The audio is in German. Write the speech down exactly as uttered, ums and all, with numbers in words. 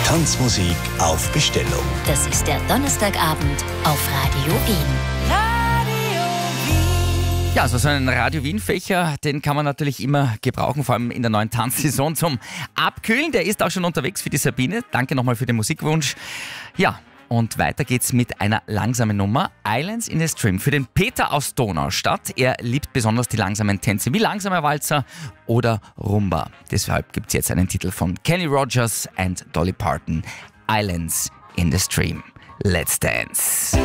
Tanzmusik auf Bestellung. Das ist der Donnerstagabend auf Radio Wien. Radio Wien. Ja, also so einen Radio Wien-Fächer, den kann man natürlich immer gebrauchen, vor allem in der neuen Tanzsaison zum Abkühlen. Der ist auch schon unterwegs für die Sabine. Danke nochmal für den Musikwunsch. Ja, und weiter geht's mit einer langsamen Nummer. Islands in the Stream für den Peter aus Donaustadt. Er liebt besonders die langsamen Tänze wie langsamer Walzer oder Rumba. Deshalb gibt's jetzt einen Titel von Kenny Rogers and Dolly Parton. Islands in the Stream. Let's dance.